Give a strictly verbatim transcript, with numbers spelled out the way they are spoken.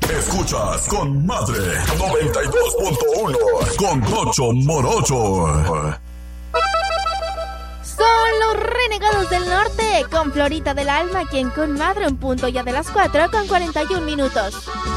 Escuchas con Madre noventa y dos punto uno con Tocho Morocho. Son los Renegados del Norte con Florita del Alma, quien con Madre un punto ya de las cuatro con cuarenta y un minutos.